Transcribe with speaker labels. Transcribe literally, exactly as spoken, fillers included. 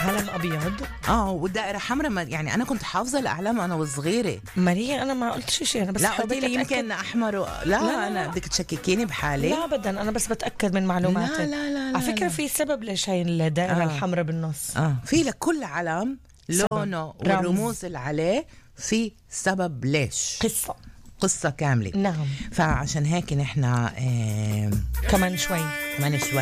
Speaker 1: علم ابيض.
Speaker 2: اه والدائره حمراء، يعني انا كنت حافظه الاعلام انا وصغيره.
Speaker 1: ماريا انا ما قلت شيء، انا بس
Speaker 2: لا قلت لي يمكن احمر و... لا, لا انا بدك تشككيني بحالي.
Speaker 1: لا ابدا، انا بس بتاكد من معلوماتك.
Speaker 2: لا لا لا, لا
Speaker 1: على فكره في سبب ليش هي الدائره آه. الحمراء بالنص.
Speaker 2: اه في لكل علم لونه والرموز اللي عليه في سبب ليش،
Speaker 1: قصه
Speaker 2: قصه كامله.
Speaker 1: نعم.
Speaker 2: فعشان هيك نحن آه
Speaker 1: كمان شوي
Speaker 2: كمان شوي